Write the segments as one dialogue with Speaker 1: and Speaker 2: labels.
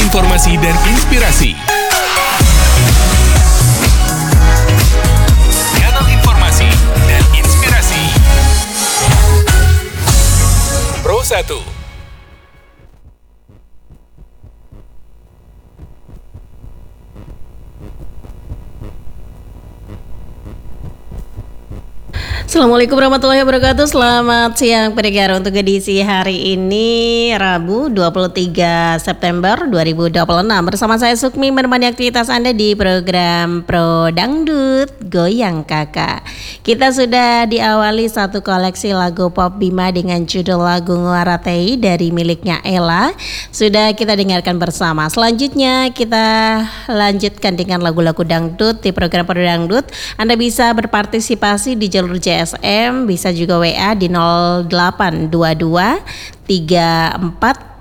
Speaker 1: informasi dan inspirasi. Kanal informasi dan inspirasi Pro 1.
Speaker 2: Assalamualaikum warahmatullahi wabarakatuh. Selamat siang pendengar, untuk edisi hari ini Rabu 23 September 2026 bersama saya Sukmi menemani aktivitas Anda di program Pro Dangdut Goyang Kakak. Kita sudah diawali satu koleksi lagu pop Bima dengan judul lagu Nguaratei dari miliknya Ella. Sudah kita dengarkan bersama. Selanjutnya kita lanjutkan dengan lagu-lagu dangdut di program Pro Dangdut. Anda bisa berpartisipasi di jalur JSM, bisa juga WA di 0822 34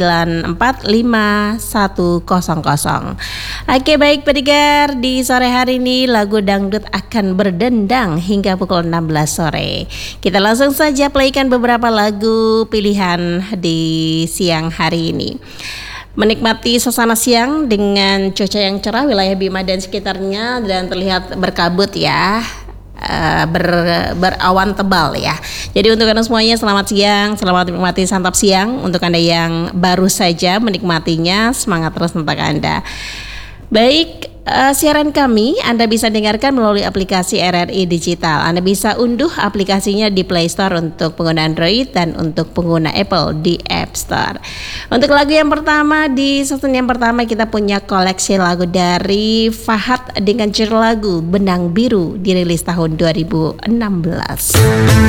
Speaker 2: 945100. Oke, baik pendengar, di sore hari ini lagu dangdut akan berdendang hingga pukul 16 sore. Kita langsung saja playkan beberapa lagu pilihan di siang hari ini. Menikmati suasana siang dengan cuaca yang cerah wilayah Bima dan sekitarnya dan terlihat berkabut ya. Berawan tebal ya. Jadi untuk Anda semuanya selamat siang, selamat menikmati santap siang. Untuk Anda yang baru saja menikmatinya, semangat terus untuk Anda. Baik, siaran kami Anda bisa dengarkan melalui aplikasi RRI Digital. Anda bisa unduh aplikasinya di Play Store untuk pengguna Android dan untuk pengguna Apple di App Store. Untuk lagu yang pertama, di season yang pertama kita punya koleksi lagu dari Fahad dengan judul lagu Benang Biru, dirilis tahun 2016.